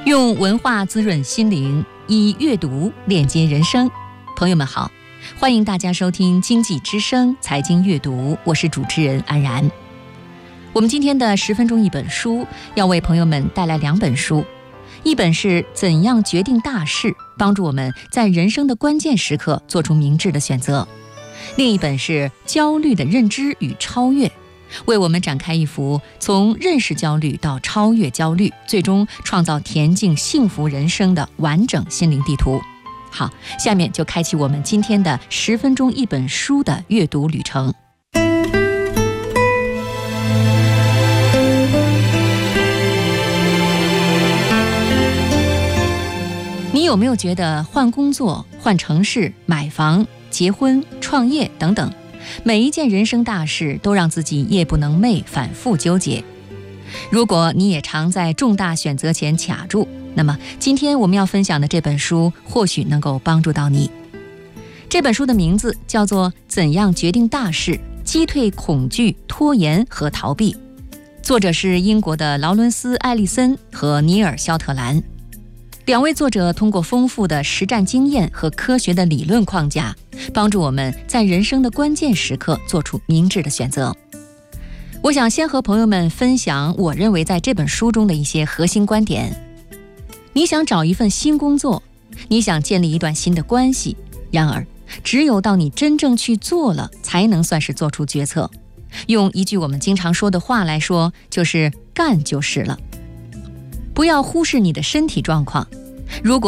用文化滋润心灵，以阅读链接人生。朋友们好，欢迎大家收听经济之声财经阅读，我是主持人安然。我们今天的10分钟一本书，要为朋友们带来2本书，一本是怎样决定大事，帮助我们在人生的关键时刻做出明智的选择；另一本是焦虑的认知与超越，为我们展开一幅从认识焦虑到超越焦虑，最终创造恬静幸福人生的完整心灵地图。好，下面就开启我们今天的10分钟一本书的阅读旅程。你有没有觉得换工作、换城市、买房、结婚、创业等等，每一件人生大事都让自己夜不能寐，反复纠结？如果你也常在重大选择前卡住，那么今天我们要分享的这本书或许能够帮助到你。这本书的名字叫做《怎样决定大事：击退恐惧、拖延和逃避》，作者是英国的劳伦斯·艾利森和尼尔·肖特兰。2位作者通过丰富的实战经验和科学的理论框架，帮助我们在人生的关键时刻做出明智的选择。我想先和朋友们分享我认为在这本书中的一些核心观点。你想找一份新工作，你想建立一段新的关系，然而只有到你真正去做了，才能算是做出决策。用一句我们经常说的话来说，就是干就是了。不要忽视你的身体状况，如果